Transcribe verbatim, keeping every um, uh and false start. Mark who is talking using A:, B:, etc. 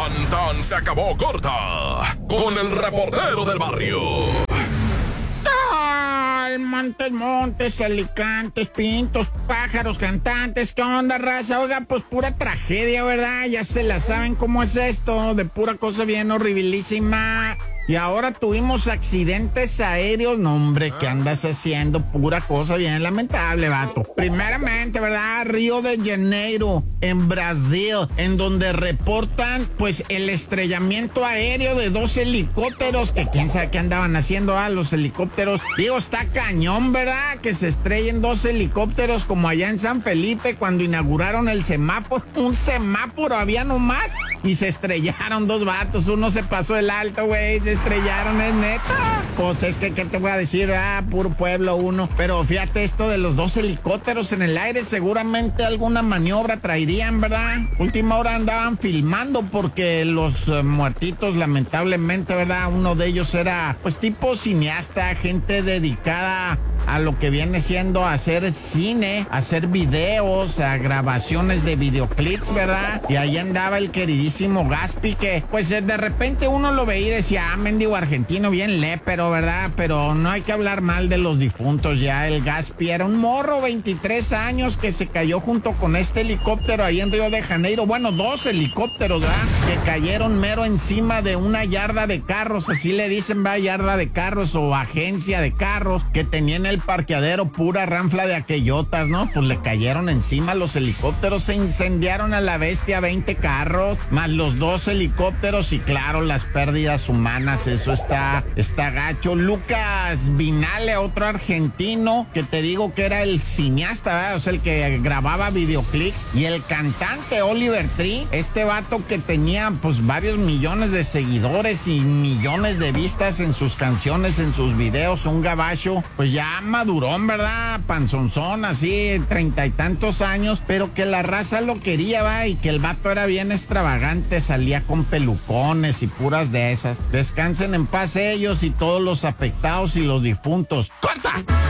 A: Tan tan se acabó corta con el reportero del barrio.
B: Montes, montes, alicantes, pintos, pájaros, cantantes, ¿qué onda, raza? Oiga, pues pura tragedia, ¿verdad? Ya se la saben cómo es esto, de pura cosa bien horribilísima. Y ahora tuvimos accidentes aéreos. No, hombre, ¿qué andas haciendo? Pura cosa bien lamentable, vato. Primeramente, ¿verdad? Río de Janeiro, en Brasil, en donde reportan, pues, el estrellamiento aéreo de dos helicópteros, que quién sabe qué andaban haciendo, ah, los helicópteros. Digo, está cañón, ¿verdad? Que se estrellen dos helicópteros como allá en San Felipe cuando inauguraron el semáforo. Un semáforo había nomás. Y se estrellaron dos vatos, uno se pasó el alto, güey, se estrellaron, es neta. Pues es que, ¿qué te voy a decir? Ah, puro pueblo uno. Pero fíjate esto de los dos helicópteros en el aire, seguramente alguna maniobra traerían, ¿verdad? Última hora andaban filmando porque los uh, muertitos, lamentablemente, ¿verdad? Uno de ellos era, pues, tipo cineasta, gente dedicada a lo que viene siendo hacer cine, hacer videos, a grabaciones de videoclips, ¿verdad? Y ahí andaba el queridísimo Gaspi, que pues de repente uno lo veía y decía, ah, mendigo argentino, bien lépero, ¿verdad? Pero no hay que hablar mal de los difuntos ya. El Gaspi era un morro, veintitrés años, que se cayó junto con este helicóptero ahí en Río de Janeiro. Bueno, dos helicópteros, ¿verdad? Que cayeron mero encima de una yarda de carros, así le dicen, va, yarda de carros o agencia de carros, que tenían el parqueadero, pura ranfla de aquellotas, ¿no? Pues le cayeron encima los helicópteros, se incendiaron a la bestia veinte carros, más los dos helicópteros y claro, las pérdidas humanas, eso está, está gacho. Lucas Vinale, otro argentino, que te digo que era el cineasta, ¿verdad? O sea, el que grababa videoclips, y el cantante Oliver Tree, este vato que tenía pues varios millones de seguidores y millones de vistas en sus canciones, en sus videos, un gabacho, pues ya madurón, ¿verdad? Panzonzón, así, treinta y tantos años, pero que la raza lo quería, va, y que el vato era bien extravagante, salía con pelucones y puras de esas. Descansen en paz ellos y todos los afectados y los difuntos. ¡Corta!